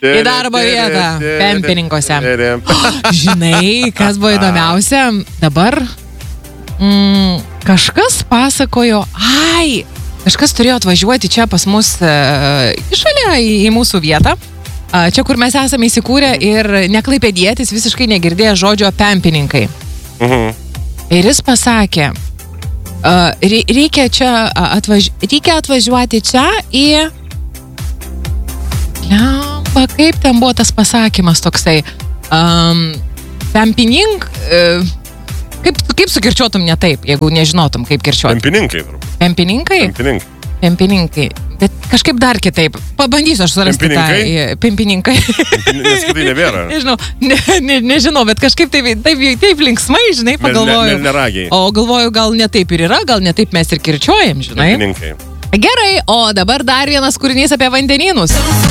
į darbo vietą, pempininkose. Žinai, kas buvo įdomiausia? Dabar kažkas pasakojo, kažkas turėjo atvažiuoti čia pas mus į šalia, į mūsų vietą. Čia, kur mes esame įsikūrę ir neklaipėdietis visiškai negirdėjo žodžio pempininkai. Ir jis pasakė, reikia atvažiuoti čia į... Kaip ten buvo tas pasakymas toksai? Pempinink... Kaip sukirčiuotum ne taip, jeigu nežinotum, kaip kirčiuotum? Pempininkai. Pempininkai. Bet kažkaip dar kitaip. Pabandysiu aš surasti tą. Pempininkai. Nes kitai nebėra. Nežinau, bet kažkaip taip linksmai, žinai, pagalvoju. O galvoju, gal ne taip ir yra, gal ne taip mes ir kirčiuojam, žinai. Pempininkai. Gerai, o dabar dar vienas kūrinys apie vandenynus.